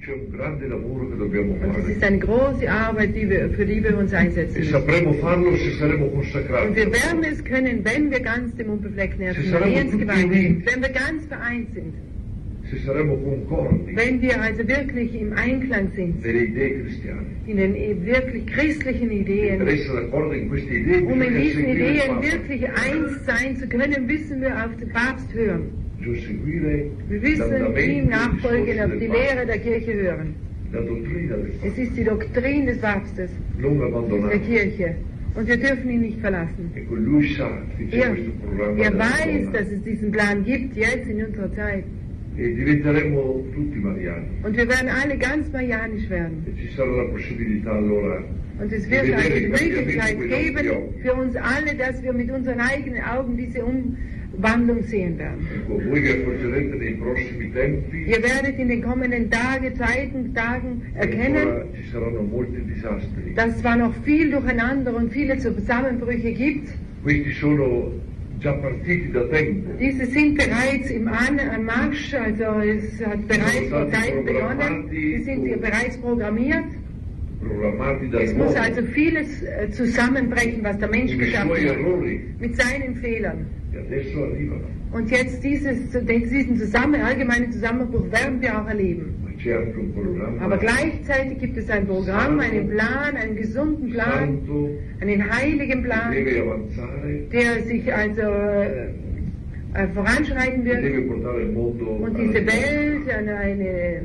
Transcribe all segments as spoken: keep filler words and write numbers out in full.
C'è un grande lavoro che dobbiamo Und es fare. ist eine große Arbeit, die wir, für die wir uns einsetzen E müssen. sapremo farlo se saremo Und consacrati. wir werden es können, wenn wir ganz dem unbefleckten Herzen Sie saremo Mariens tutti geweiht uniti. sind, wenn wir ganz vereint sind, Se saremo concordi wenn wir also wirklich im Einklang sind nelle idee cristiane. in den wirklich christlichen Per Ideen. essere d'accordo in queste idee Um in bisogna diesen seguire il Ideen Papa. wirklich eins sein zu können, müssen wir auf den Papst hören. Bisogna seguire Wir müssen l'andamento ihm dei nachfolgen, discorsi auf del die Papa, Lehre der Kirche hören. la dottrina del Es Papa. ist die Doktrin des Papstes, Non der abbandonarlo. Kirche. Und wir dürfen ihn nicht verlassen. Ecco, lui sa che c'è Er, questo programma er della weiß, Madonna. dass es diesen Plan gibt, jetzt in unserer Zeit. E diventeremo tutti mariani. Und wir werden alle ganz marianisch werden. E ci sarà la possibilità allora Und es di wird also vedere die i Möglichkeit cambiamenti con i nostri geben occhi. für uns alle, dass wir mit unseren eigenen Augen diese Umwandlung sehen werden. Ecco, voi che accorgerete nei prossimi tempi, Ihr werdet in den kommenden Tage, Zeiten, Tagen erkennen, ancora ci saranno molti disastri. dass es zwar noch viel Durcheinander und viele Zusammenbrüche gibt. Questi sono già partiti da tempo. Diese sind bereits im An am Marsch, also es hat bereits vor Zeiten begonnen. Sie sind hier bereits programmiert. Programmati dal Es muss mondo, also vieles äh, zusammenbrechen, was der Mensch con i geschaffen suoi hat, errori, mit seinen Fehlern. e adesso arrivano. Und jetzt dieses, diesen Zusammen, allgemeinen Zusammenbruch werden wir auch erleben. Ma c'è anche un programma Aber gleichzeitig gibt es ein Programm, einen Plan, einen gesunden Plan, santo einen heiligen che Plan, deve avanzare, der sich also äh, äh, voranschreiten che wird deve portare il mondo und alla diese libertà. Welt eine, eine, äh,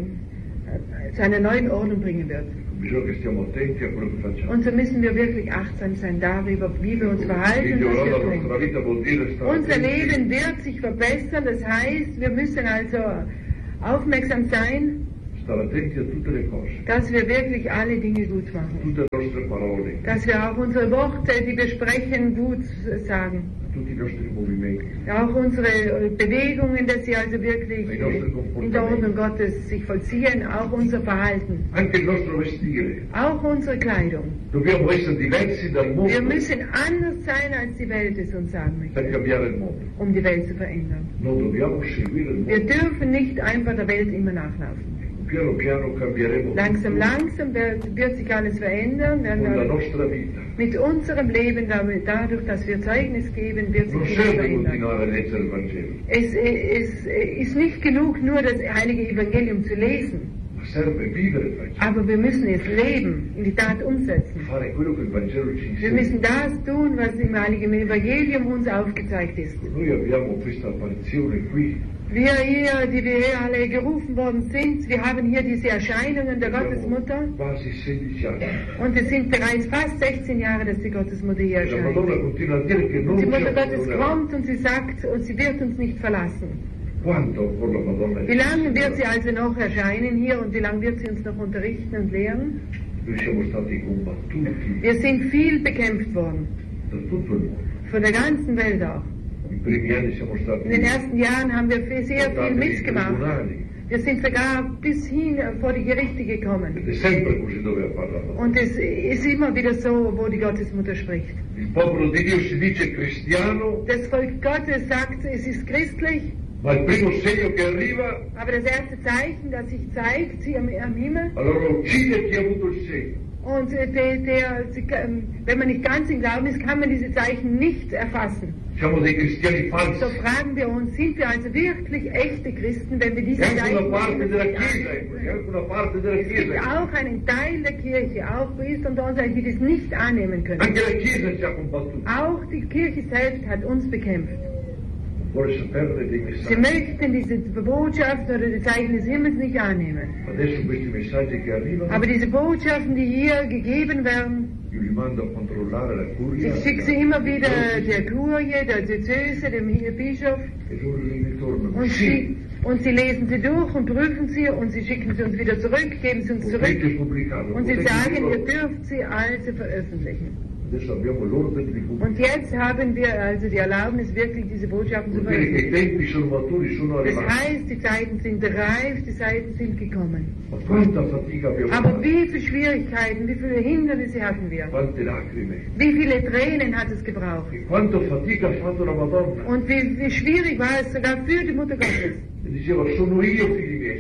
zu einer neuen Ordnung bringen wird. Bisogna che stiamo attenti a quello che facciamo. Und so müssen wir wirklich achtsam sein darüber, wie wir uns verhalten und was Migliorare wir la nostra tun. vita vuol dire stare Unser attenti Leben wird sich verbessern, das heißt, wir müssen also aufmerksam sein, stare attenti a tutte le cose, dass wir wirklich alle Dinge gut machen. tutte le nostre parole, Dass wir auch unsere Worte, die wir sprechen, gut sagen. tutti i nostri movimenti. Auch unsere Bewegungen, dass sie also wirklich in der Ordnung Gottes sich vollziehen. Auch unser Verhalten. Anche il nostro vestire. Auch unsere Kleidung. Dobbiamo essere diversi dal mondo Wir müssen anders sein, als die Welt es uns sagen möchte, per cambiare il mondo. um die Welt zu verändern. Non dobbiamo seguire il Wir mondo. dürfen nicht einfach der Welt immer nachlaufen. Piano piano cambieremo Langsam, tutto langsam wird, wird sich alles verändern. con la Dann, nostra vita. mit unserem Leben, damit- dadurch, dass wir Zeugnis geben, wird Non sich vieles serve verändern. continuare a leggere il Vangelo, Es, es ist nicht genug, nur das heilige Evangelium zu lesen, ma serve vivere il Vangelo, aber wir müssen es leben, in die Tat umsetzen. fare quello che il Vangelo ci Wir insegna. müssen das tun, was im heiligen Evangelium uns aufgezeigt ist. Noi abbiamo questa apparizione qui, Wir hier, die wir hier alle gerufen worden sind, wir haben hier diese Erscheinungen der Gottesmutter quasi sedici anni. und es sind bereits fast sechzehn Jahre, dass die Gottesmutter hier La Madonna erscheint. continua a dire che non Und die ci Mutter Gottes abbandonerà. kommt und sie sagt, und sie wird uns nicht verlassen. Quanto ancora la Madonna Wie lange wird sie also noch erscheinen hier und wie lange wird sie uns noch unterrichten und lehren? Noi siamo stati combattuti Wir sind viel bekämpft worden, da tutto il mondo. von der ganzen Welt auch. I primi anni siamo stati In den ersten Jahren haben wir sehr viel portati nei mitgemacht. tribunali. Wir sind sogar bis hin vor die Gerichte gekommen. Ed è sempre così dove ha parlato. Und es ist immer wieder so, wo die Gottesmutter spricht. Il popolo di Dio si dice cristiano, Das Volk Gottes sagt, es ist christlich, ma il primo segno che arriva, aber das erste Zeichen, das sich zeigt hier am, am Himmel, allora uccide chi ha avuto il segno. und äh, der, der, ähm, wenn man nicht ganz im Glauben ist, kann man diese Zeichen nicht erfassen. Siamo dei cristiani falsi. So fragen wir uns, sind wir also wirklich echte Christen, wenn wir diese E anche una Zeichen parte della nicht Chiesa, annehmen? ecco, e anche una parte della Es gibt Chiesa. auch einen Teil der Kirche, auch Priester und Ordner, die das nicht annehmen können. Anche la Chiesa ci ha combattuto. Auch die Kirche selbst hat uns bekämpft. Vuole saperne dei Sie messaggi. möchten diese Botschaft oder die Zeichen des Himmels nicht annehmen. Adesso questi messaggi che arrivano, Aber diese Botschaften, die hier gegeben werden, io li mando a controllare la curia. ich schicke sie immer wieder der Kurie, der Diözese, dem Bischof, E loro li ritornano. und Sì, sie, und sie lesen sie durch und prüfen sie und sie schicken sie uns wieder zurück, geben sie uns zurück potete pubblicarlo. und sie potete sagen, ihr dirlo. dürft sie also veröffentlichen. Adesso abbiamo l'ordine di Und pubblicare. jetzt haben wir also die Erlaubnis, wirklich diese Botschaften zu Vuol dire che i veröffentlichen. tempi sono maturi, sono Das arrivati. heißt, die Zeiten sind reif, die Zeiten sind gekommen. Ma quanta fatica abbiamo Aber fatto, wie viele Schwierigkeiten, wie viele Hindernisse hatten wir? quante lacrime, Wie viele Tränen hat es gebraucht? e quanto fatica ha fatto la Madonna. Und wie, wie schwierig war es sogar für die Mutter Gottes. E diceva, sono io, figli miei, Und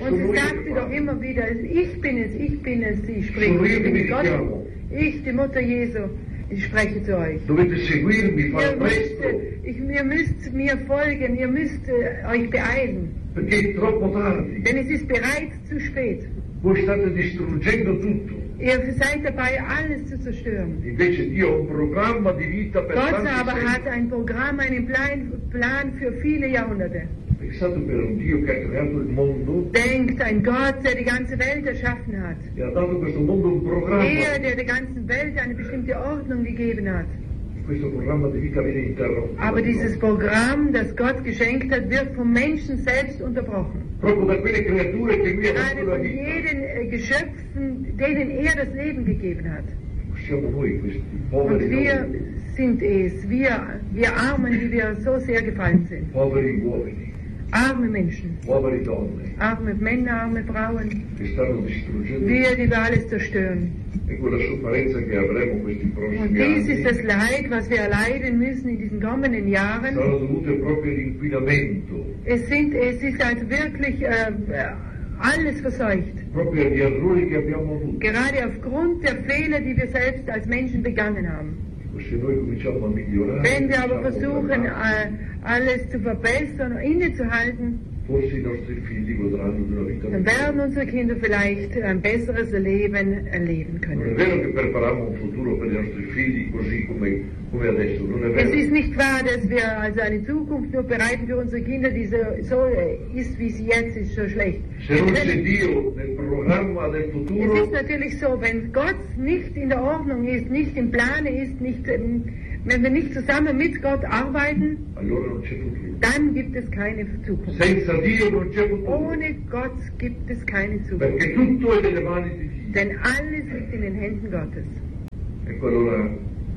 Und sie sagte doch immer wieder, ich bin es, ich bin es, sie spricht. Ich bin Gott, ich, die Mutter Jesu, ich spreche zu euch. Dovete seguirmi, far Ihr müsst, presto, ich, ihr müsst mir folgen, ihr müsst äh, euch beeilen. perché è troppo tardi. Denn es ist bereits zu spät. Voi state distruggendo tutto. Ihr seid dabei, alles zu zerstören. Invece Dio ha un programma di vita per Gott tanti aber secoli. hat ein Programm, einen Plan, Plan für viele Jahrhunderte. Pensate per un Dio che ha creato il mondo Denkt, ein Gott, der die ganze Welt erschaffen hat. e ha dato a questo mondo un programma. Er, der der ganzen Welt eine bestimmte Ordnung gegeben hat. Questo programma di vita viene interrotto. Aber dieses Programm, das Gott geschenkt hat, wird vom Menschen selbst unterbrochen. Proprio da quelle creature che lui ha dato Gerade la von vita. jeden äh, Geschöpfen, denen er das Leben gegeben hat. Siamo noi questi Und poveri wir uomini, sind es, wir, wir Armen, die wir so sehr gefallen sind. poveri uomini, Arme Menschen, poveri donne, arme Männer, arme Frauen, che stanno distruggendo. wir, die wir alles zerstören. E quella sofferenza che avremo questi Und prossimi dies ist das anni Leid, was wir erleiden müssen in diesen kommenden Jahren. saranno dovute proprio all'inquinamento, Es, sind, es ist also wirklich äh, alles verseucht. proprio agli errori che abbiamo avuto. Gerade aufgrund der Fehler, die wir selbst als Menschen begangen haben. Se noi cominciamo a migliorare, Wenn wir aber cominciamo a versuchen, migliorare, äh, alles zu verbessern und innezuhalten, forse i nostri figli godranno di una vita dann migliore. werden unsere Kinder vielleicht ein besseres Leben erleben Non è können. vero che prepariamo un futuro per i nostri figli così come, come adesso, non è Es vero. ist nicht wahr, dass wir also eine Zukunft nur bereiten für unsere Kinder, die so, so ist, wie sie jetzt ist, so schlecht. Se non c'è Dio nel programma del Es ist futuro, natürlich so, wenn Gott nicht in der Ordnung ist, nicht im Plane ist, nicht, ähm, wenn wir nicht zusammen mit Gott arbeiten, allora non c'è futuro. dann gibt es keine Zukunft. Senza Dio non c'è futuro, Ohne Gott gibt es keine Zukunft. perché tutto è nelle mani di Dio. Denn alles liegt in den Händen Gottes. Ecco allora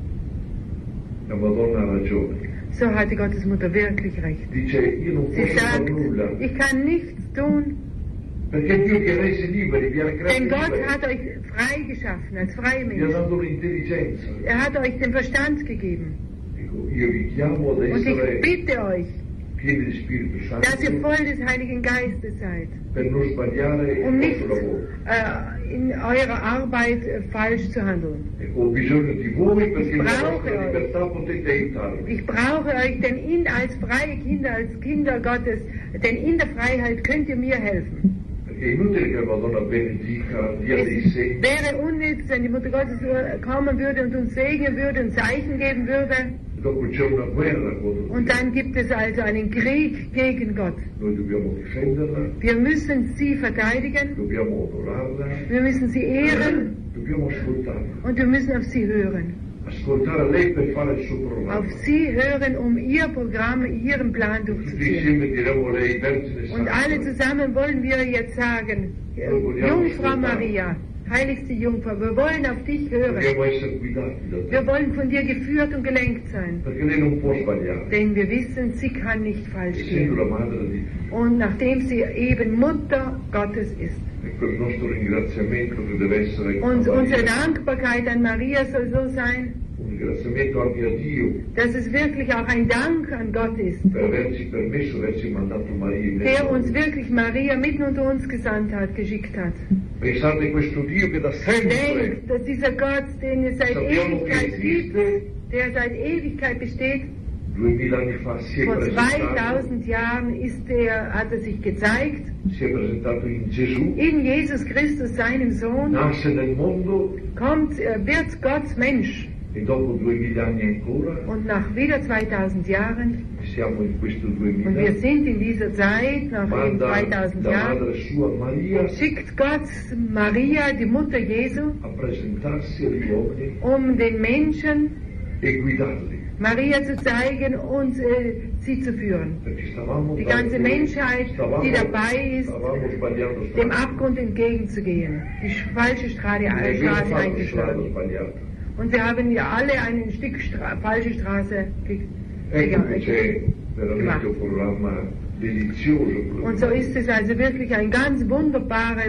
la Madonna ha ragione. So hatte Gottes Mutter wirklich recht. Dice io non Sie posso fare sagt, nulla, ich kann nichts tun, perché Dio vi ha resi liberi, vi ha creati denn Gott liberi, hat euch frei geschaffen, als freie vi ha Menschen. dato l'intelligenza. Er hat euch den Verstand gegeben. Ecco, io vi chiamo ad Und ich essere bitte euch, pieni di Spirito dass ihr Santo voll des Heiligen Geistes seid, per non sbagliare il um nicht vostro lavoro. äh, in eurer Arbeit äh, falsch zu handeln. Ecco, ho bisogno di voi perché nella Bravo, vostra però. libertà potete aiutarmi. Ich brauche euch, denn in, als freie Kinder, als Kinder Gottes, denn in der Freiheit könnt ihr mir helfen. Perché è inutile che la Madonna benedica, dia dei Es segni, wäre unnütz, wenn die Mutter Gottes kommen würde und uns segnen würde und Zeichen geben würde. e dopo c'è una guerra contro Und Dio. dann gibt es also einen Krieg gegen Gott. Noi dobbiamo difenderla, Wir müssen sie verteidigen, dobbiamo onorarla, wir müssen sie ehren dobbiamo ascoltarla. und wir müssen auf sie hören. Ascoltare lei per fare il suo programma. Auf sie hören, um ihr Programm, ihren Plan Tutti durchzuziehen. insieme diremo lei Vergine Und alle Santa. zusammen wollen wir jetzt sagen, äh, Jungfrau Maria, heiligste Jungfrau, wir wollen auf dich hören. Vogliamo essere guidati da te. Wir wollen von dir geführt und gelenkt sein. Perché lei non può sbagliare. Denn wir wissen, sie kann nicht falsch Essendo gehen. la madre di Dio. Und nachdem sie eben Mutter Gottes ist. Ecco il nostro ringraziamento che deve essere a Und Maria. unsere Dankbarkeit an Maria soll so sein, Un ringraziamento anche a Dio dass es wirklich auch ein Dank an Gott ist, per averci permesso, averci mandato Maria in der mezzo. uns wirklich Maria mitten unter uns gesandt hat, geschickt hat. Pensate a questo Dio che da sempre Denkt, dass dieser Gott, den es seit sappiamo che Ewigkeit gibt, esiste, der seit Ewigkeit besteht, duemila anni fa si è vor presentato, zweitausend Jahren ist er, hat er sich gezeigt, si è presentato in Gesù, in Jesus Christus, seinem Sohn, nasce nel mondo kommt, äh, wird Gott Mensch. e dopo duemila anni ancora Und nach wieder zweitausend Jahren, siamo in questo und duemila, wir sind in dieser Zeit, nach eben manda zweitausend da Jahren, madre sua Maria schickt Gott Maria, die Mutter Jesu, a presentarsi agli uomini um den Menschen e guidarli, Maria zu zeigen und äh, sie zu führen. perché stavamo Die ganze Menschheit, stavamo, die dabei ist, stavamo sbagliando dem strada, Abgrund entgegenzugehen, die falsche Straße, ne äh, abbiamo Straße fatto strada eingeschlagen. sbagliata. Und wir haben ja alle ein Stück Stra falsche Straße ge Ecco che ge c'è veramente un programma delizioso. quello Und so di- ist es also wirklich ein ganz wunderbares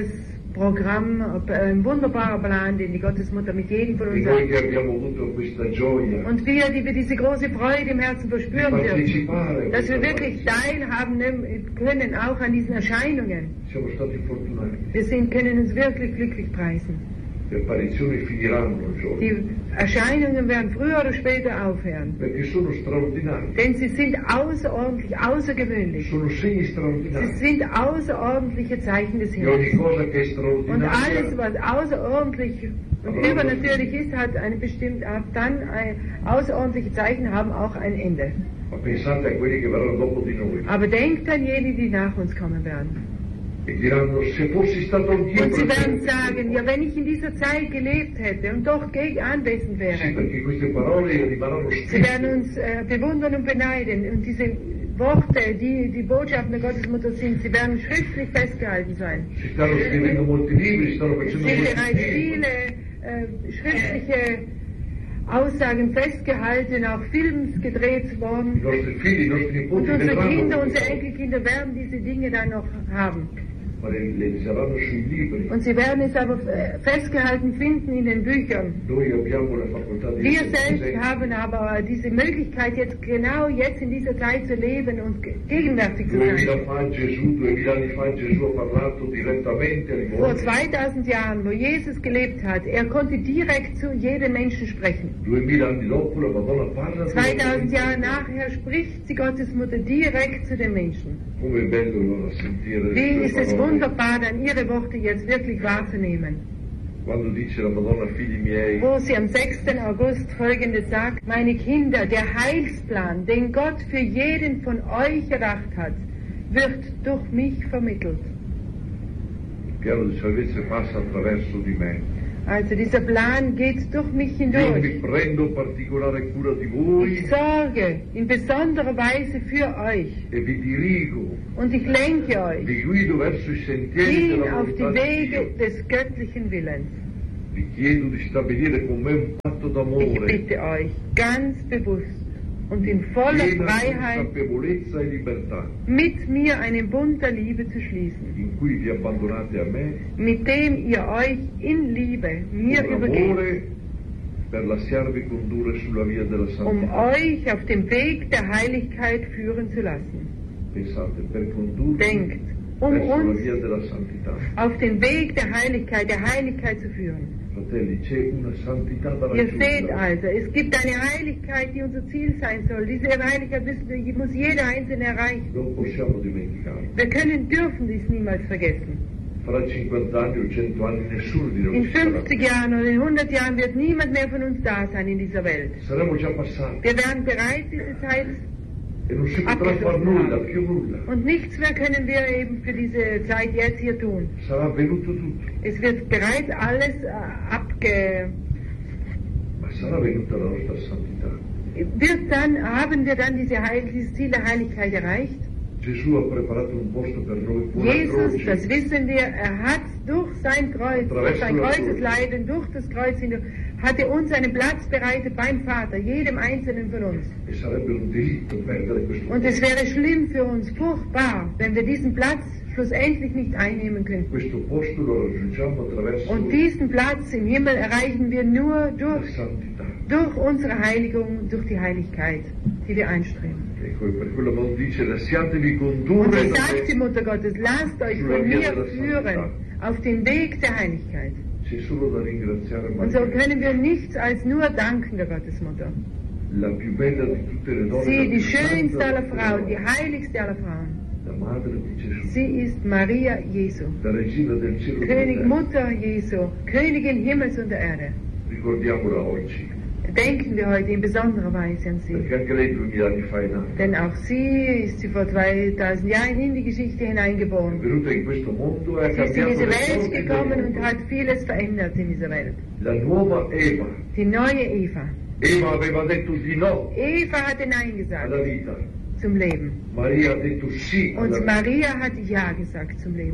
Programm, ein wunderbarer Plan, den die Gottesmutter mit jedem von uns hat. Und wir, die wir diese große Freude im Herzen verspüren dürfen, dass wir wirklich teilhaben können, auch an diesen Erscheinungen. Wir sind, können uns wirklich glücklich preisen. Die Erscheinungen werden früher oder später aufhören. Denn sie sind außerordentlich, außergewöhnlich. Sie sind außerordentliche Zeichen des Himmels. Und alles, was außerordentlich und übernatürlich ist, hat eine bestimmte, hat dann ein, außerordentliche Zeichen haben auch ein Ende. Aber denkt an jene, die nach uns kommen werden. Und sie werden sagen, ja, wenn ich in dieser Zeit gelebt hätte und doch anwesend wäre. Sie werden uns äh, bewundern und beneiden. Und diese Worte, die die Botschaften der Gottesmutter sind, sie werden schriftlich festgehalten sein. Es sind bereits viele äh, schriftliche Aussagen festgehalten, auch Films gedreht worden. Und unsere Kinder, unsere Enkelkinder werden diese Dinge dann noch haben. Und sie werden es aber festgehalten finden in den Büchern. Wir selbst haben aber diese Möglichkeit, jetzt genau jetzt in dieser Zeit zu leben und gegenwärtig zu sein. Vor zweitausend Jahren, wo Jesus gelebt hat, er konnte direkt zu jedem Menschen sprechen. zweitausend Jahre nachher spricht die Gottesmutter direkt zu den Menschen. Wie ist es wunderbar, dann ihre Worte jetzt wirklich wahrzunehmen. Wo sie am sechsten August Folgendes sagt: Meine Kinder, der Heilsplan, den Gott für jeden von euch erdacht hat, wird durch mich vermittelt. Also dieser Plan geht durch mich hindurch. Ich sorge in besonderer Weise für euch. Und ich lenke euch hin auf die Wege des göttlichen Willens. Ich bitte euch ganz bewusst und in voller Freiheit mit mir einen Bund der Liebe zu schließen, mit dem ihr euch in Liebe mir übergebt, um euch auf dem Weg der Heiligkeit führen zu lassen. Denkt, um uns auf den Weg der Heiligkeit, der Heiligkeit zu führen. Ihr seht also, es gibt eine Heiligkeit, die unser Ziel sein soll. Diese Heiligkeit müssen, muss jeder Einzelne erreichen. Wir können, dürfen dies niemals vergessen. In fünfzig Jahren oder in hundert Jahren wird niemand mehr von uns da sein in dieser Welt. Wir werden bereits diese Zeit abgeschlossen haben. Und nichts mehr können wir eben für diese Zeit jetzt hier tun. Es wird bereits alles äh, abge... Wird dann, haben wir dann diese Heil, dieses Ziel der Heiligkeit erreicht? Jesus, das wissen wir, er hat durch sein Kreuz, durch sein Kreuzesleiden, durch das Kreuz hindurch, hatte uns einen Platz bereitet beim Vater, jedem Einzelnen von uns. Und es wäre schlimm für uns, furchtbar, wenn wir diesen Platz schlussendlich nicht einnehmen könnten. Und diesen Platz im Himmel erreichen wir nur durch, durch unsere Heiligung, durch die Heiligkeit, die wir einstreben. Und so sagt die Mutter Gottes, lasst euch von mir führen auf den Weg der Heiligkeit. Und so können wir nichts als nur danken der Gottesmutter. Sie, die schönste aller Frauen, die heiligste aller Frauen. Sie ist Maria Jesu, König, Mutter Jesu, Königin Himmels und der Erde. Denken wir heute in besonderer Weise an sie. Denn auch sie ist sie vor zweitausend Jahren in die Geschichte hineingeboren. Sie ist in diese Welt gekommen und hat vieles verändert in dieser Welt. Die neue Eva. Eva hatte Nein gesagt zum Leben. Und Maria hat Ja gesagt zum Leben.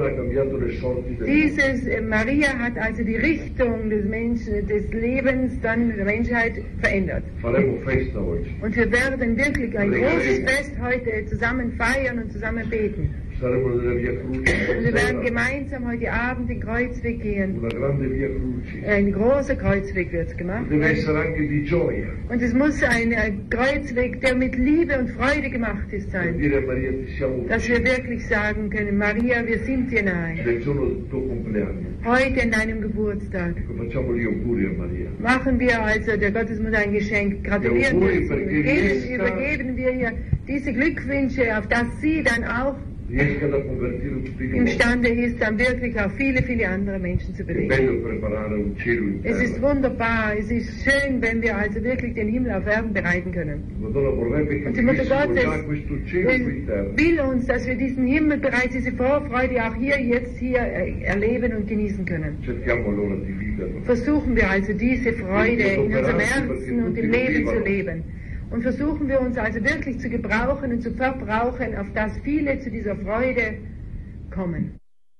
Dieses äh, Maria hat also die Richtung des Menschen, des Lebens dann der Menschheit verändert. Und wir werden wirklich ein großes Fest heute zusammen feiern und zusammen beten. Und wir werden gemeinsam heute Abend den Kreuzweg gehen. Ein großer Kreuzweg wird gemacht. Und es muss ein, ein Kreuzweg, der mit Liebe und Freude gemacht ist, sein. Dass wir wirklich sagen können, Maria, wir sind dir nahe. Heute in deinem Geburtstag. Machen wir also der Gottesmutter ein Geschenk. Gratulieren wir, geben, übergeben wir ihr diese Glückwünsche, auf dass sie dann auch imstande ist, dann wirklich auch viele, viele andere Menschen zu bewegen. Es ist wunderbar, es ist schön, wenn wir also wirklich den Himmel auf Erden bereiten können. Und die Mutter Gottes will uns, dass wir diesen Himmel bereits, diese Vorfreude auch hier, jetzt hier erleben und genießen können. Versuchen wir also diese Freude in unserem Herzen und im Leben zu leben. Und versuchen wir uns also wirklich zu gebrauchen und zu verbrauchen, auf dass viele zu dieser Freude kommen.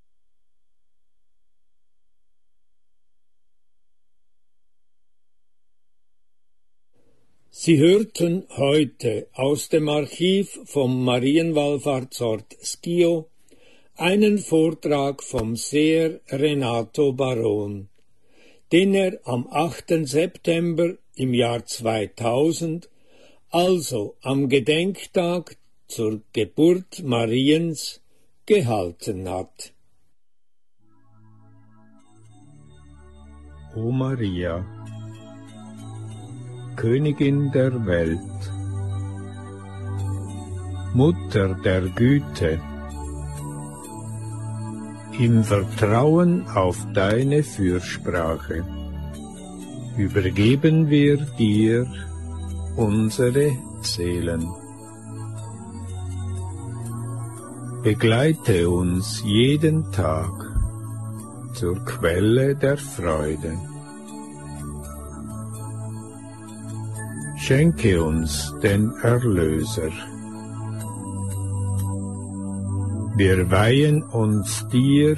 Sie hörten heute aus dem Archiv vom Marienwallfahrtsort Schio einen Vortrag vom Seher Renato Baron, den er am achten September im Jahr zweitausend, also am Gedenktag zur Geburt Mariens, gehalten hat. O Maria, Königin der Welt, Mutter der Güte, im Vertrauen auf deine Fürsprache übergeben wir dir unsere Seelen. Begleite uns jeden Tag zur Quelle der Freude. Schenke uns den Erlöser. Wir weihen uns dir,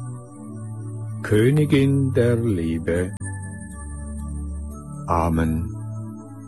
Königin der Liebe. Amen.